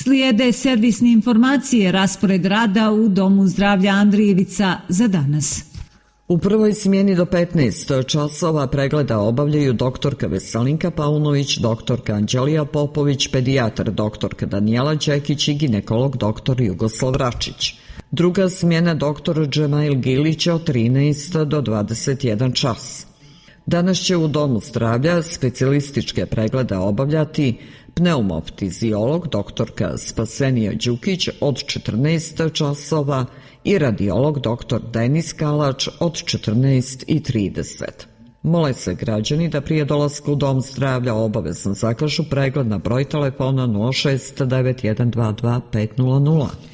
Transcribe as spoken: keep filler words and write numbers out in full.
Slijede servisne informacije, raspored rada u Domu zdravlja Andrijevica za danas. U prvoj smjeni do petnaest časova pregleda obavljaju doktorka Veselinka Paunović, doktorka Anđelija Popović, pedijatar doktorka Danijela Đekić i ginekolog doktor Jugoslav Račić. Druga smjena doktor Džemail Gilić od trinaest do dvadeset jedan čas. Danas će u Domu zdravlja specijalističke preglede obavljati pneumoftiziolog doktorka Spasenija Đukić od četrnaest časova i radiolog doktor Denis Kalač od četrnaest i trideset. Mole se građani da prije dolaska u Dom zdravlja obavezno zakažu pregled na broj telefona nula šest devet jedan dva dva pet nula nula.